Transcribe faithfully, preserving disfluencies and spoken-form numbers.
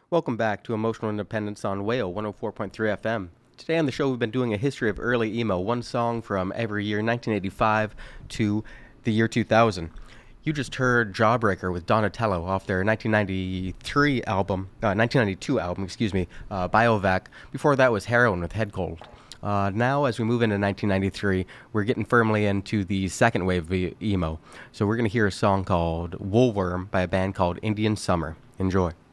Welcome back to Emotional Independence on Whale one oh four point three F M. Today on the show, we've been doing a history of early emo, one song from every year nineteen eighty-five to the year two thousand. You just heard Jawbreaker with Donatello off their nineteen ninety-three album, uh, nineteen ninety-two album, excuse me, uh, Biovac. Before that was Heroin with Head Cold. Uh, now, as we move into nineteen ninety-three, we're getting firmly into the second wave of e- emo. So we're going to hear a song called Woolworm by a band called Indian Summer. Enjoy.